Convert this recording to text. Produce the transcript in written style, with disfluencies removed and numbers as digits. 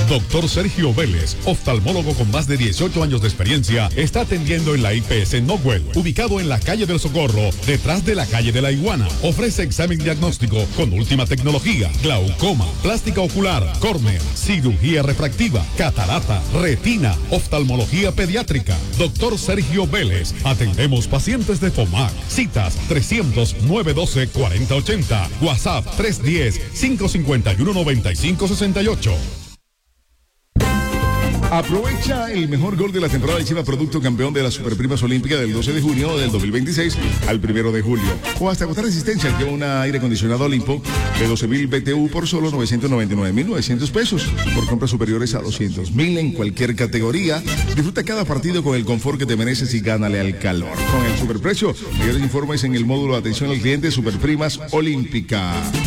Doctor Sergio Vélez, oftalmólogo con más de 18 años de experiencia, está atendiendo en la IPS Nogwell, ubicado en la calle del Socorro, detrás de la calle de la Iguana. Ofrece examen diagnóstico con última tecnología, glaucoma, plástica ocular, córnea, cirugía refractiva, catarata, retina, oftalmología pediátrica. Doctor Sergio Vélez, atendemos pacientes de FOMAC. Citas 300-912-4080, WhatsApp 310-551-9568. Aprovecha el mejor gol de la temporada y lleva producto campeón de las Superprimas Olímpicas del 12 de junio del 2026 al 1 de julio. O hasta agotar resistencia, lleva un aire acondicionado Olimpo de 12,000 BTU por solo 999,900 pesos. Por compras superiores a 200,000 en cualquier categoría. Disfruta cada partido con el confort que te mereces y gánale al calor. Con el superprecio, mayores informes en el módulo de atención al cliente Superprimas Olímpica.